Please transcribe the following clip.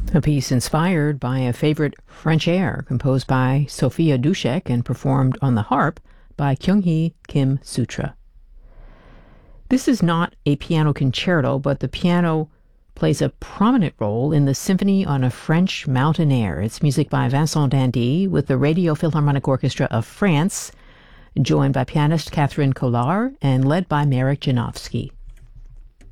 A piece inspired by a favorite French air composed by Sophia Dushek and performed on the harp by Kyung-hee Kim Sutra. This is not a piano concerto, but the piano plays a prominent role in the Symphony on a French Mountain Air. It's music by Vincent Dandy with the Radio Philharmonic Orchestra of France, joined by pianist Catherine Collard and led by Marek Janowski.